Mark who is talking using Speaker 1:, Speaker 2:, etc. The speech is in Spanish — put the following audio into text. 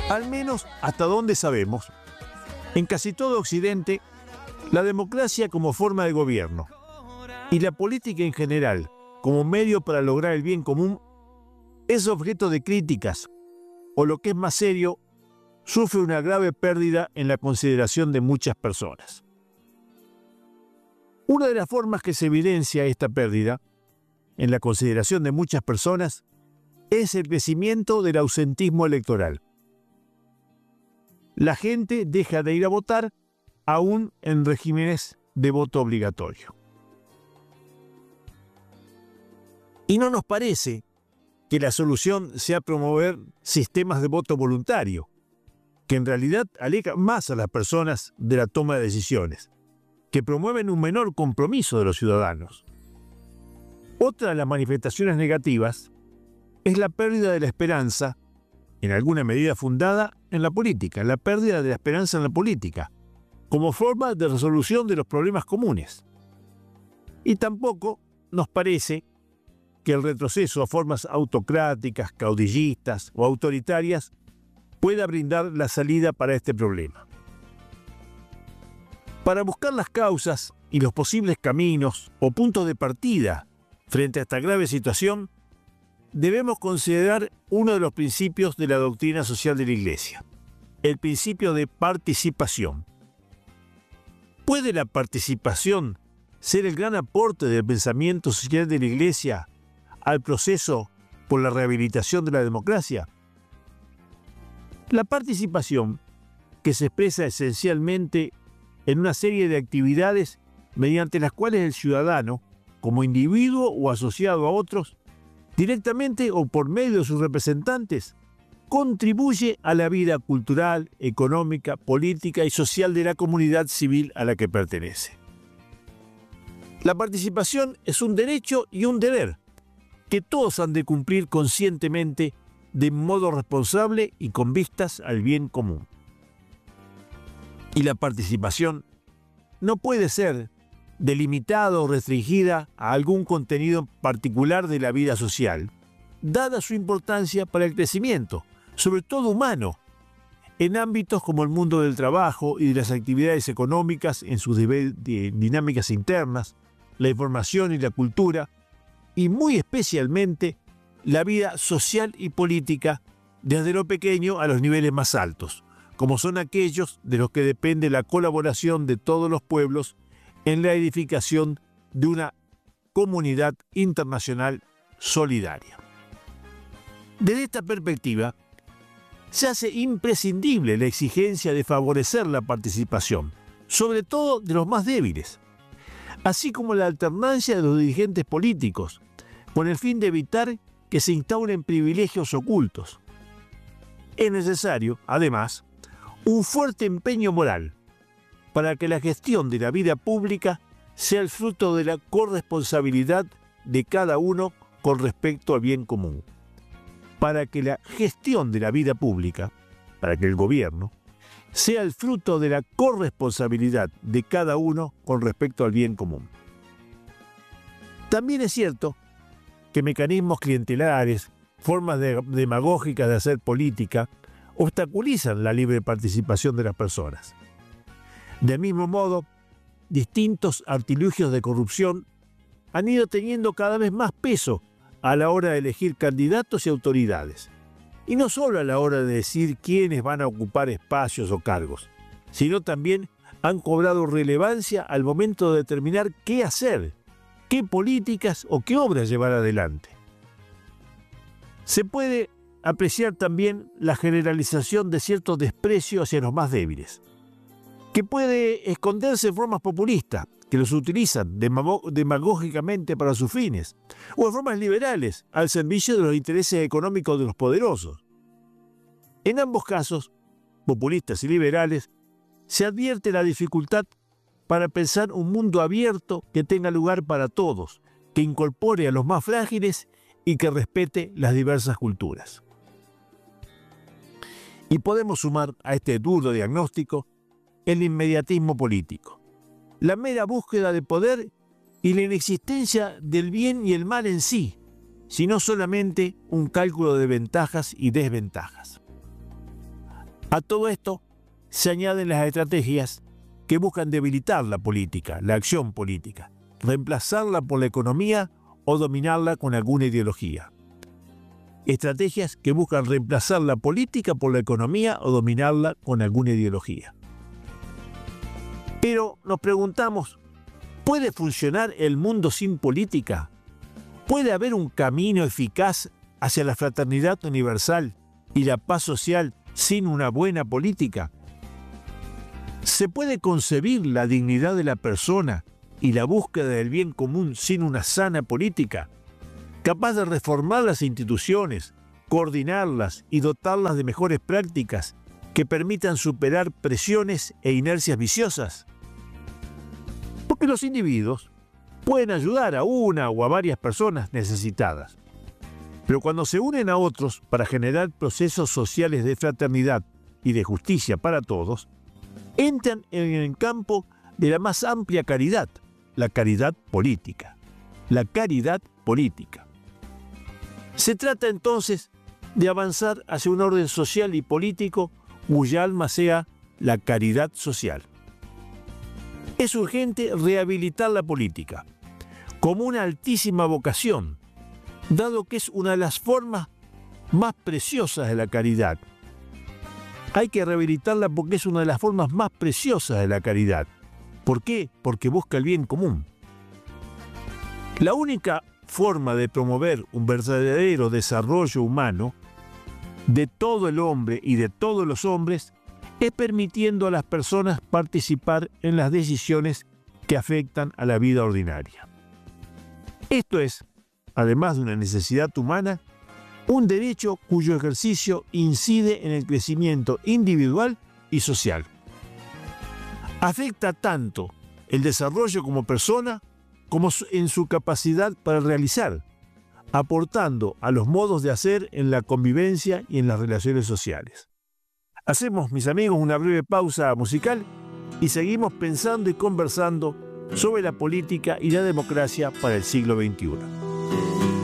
Speaker 1: Al menos hasta donde sabemos, en casi todo Occidente, la democracia como forma de gobierno y la política en general como medio para lograr el bien común es objeto de críticas, o lo que es más serio, sufre una grave pérdida en la consideración de muchas personas. Una de las formas que se evidencia esta pérdida en la consideración de muchas personas es el crecimiento del ausentismo electoral. La gente deja de ir a votar aún en regímenes de voto obligatorio. Y no nos parece que la solución sea promover sistemas de voto voluntario, que en realidad alejan más a las personas de la toma de decisiones, que promueven un menor compromiso de los ciudadanos. Otra de las manifestaciones negativas es la pérdida de la esperanza, en alguna medida fundada en la política, la pérdida de la esperanza en la política, como forma de resolución de los problemas comunes. Y tampoco nos parece que el retroceso a formas autocráticas, caudillistas o autoritarias pueda brindar la salida para este problema. Para buscar las causas y los posibles caminos o puntos de partida frente a esta grave situación, debemos considerar uno de los principios de la doctrina social de la Iglesia, el principio de participación. ¿Puede la participación ser el gran aporte del pensamiento social de la Iglesia al proceso por la rehabilitación de la democracia? La participación, que se expresa esencialmente en una serie de actividades mediante las cuales el ciudadano, como individuo o asociado a otros, directamente o por medio de sus representantes, contribuye a la vida cultural, económica, política y social de la comunidad civil a la que pertenece. La participación es un derecho y un deber que todos han de cumplir conscientemente, de modo responsable y con vistas al bien común. Y la participación no puede ser delimitada o restringida a algún contenido particular de la vida social, dada su importancia para el crecimiento, sobre todo humano, en ámbitos como el mundo del trabajo y de las actividades económicas en sus dinámicas internas, la información y la cultura, y muy especialmente la vida social y política desde lo pequeño a los niveles más altos, como son aquellos de los que depende la colaboración de todos los pueblos en la edificación de una comunidad internacional solidaria. Desde esta perspectiva, se hace imprescindible la exigencia de favorecer la participación, sobre todo de los más débiles, así como la alternancia de los dirigentes políticos, con el fin de evitar que se instauren privilegios ocultos. Es necesario, además, un fuerte empeño moral para que la gestión de la vida pública sea el fruto de la corresponsabilidad de cada uno con respecto al bien común. Para que la gestión de la vida pública, para que el gobierno, sea el fruto de la corresponsabilidad de cada uno con respecto al bien común. También es cierto que mecanismos clientelares, formas demagógicas de hacer política, obstaculizan la libre participación de las personas. Del mismo modo, distintos artilugios de corrupción han ido teniendo cada vez más peso a la hora de elegir candidatos y autoridades, y no solo a la hora de decir quiénes van a ocupar espacios o cargos, sino también han cobrado relevancia al momento de determinar qué hacer, qué políticas o qué obras llevar adelante. Se puede apreciar también la generalización de cierto desprecio hacia los más débiles, que puede esconderse en formas populistas, que los utilizan demagógicamente para sus fines, o en formas liberales, al servicio de los intereses económicos de los poderosos. En ambos casos, populistas y liberales, se advierte la dificultad para pensar un mundo abierto que tenga lugar para todos, que incorpore a los más frágiles y que respete las diversas culturas. Y podemos sumar a este duro diagnóstico el inmediatismo político, la mera búsqueda de poder y la inexistencia del bien y el mal en sí, sino solamente un cálculo de ventajas y desventajas. A todo esto se añaden las estrategias que buscan debilitar la política, la acción política, reemplazarla por la economía o dominarla con alguna ideología. Estrategias que buscan reemplazar la política por la economía o dominarla con alguna ideología. Pero nos preguntamos, ¿puede funcionar el mundo sin política? ¿Puede haber un camino eficaz hacia la fraternidad universal y la paz social sin una buena política? ¿Se puede concebir la dignidad de la persona y la búsqueda del bien común sin una sana política, capaz de reformar las instituciones, coordinarlas y dotarlas de mejores prácticas que permitan superar presiones e inercias viciosas? Porque los individuos pueden ayudar a una o a varias personas necesitadas, pero cuando se unen a otros para generar procesos sociales de fraternidad y de justicia para todos, entran en el campo de la más amplia caridad, la caridad política. La caridad política. Se trata entonces de avanzar hacia un orden social y político cuya alma sea la caridad social. Es urgente rehabilitar la política como una altísima vocación, dado que es una de las formas más preciosas de la caridad. Hay que rehabilitarla porque es una de las formas más preciosas de la caridad. ¿Por qué? Porque busca el bien común. La única forma de promover un verdadero desarrollo humano de todo el hombre y de todos los hombres es permitiendo a las personas participar en las decisiones que afectan a la vida ordinaria. Esto es, además de una necesidad humana, un derecho cuyo ejercicio incide en el crecimiento individual y social. Afecta tanto el desarrollo como persona como en su capacidad para realizar, aportando a los modos de hacer en la convivencia y en las relaciones sociales. Hacemos, mis amigos, una breve pausa musical y seguimos pensando y conversando sobre la política y la democracia para el siglo XXI.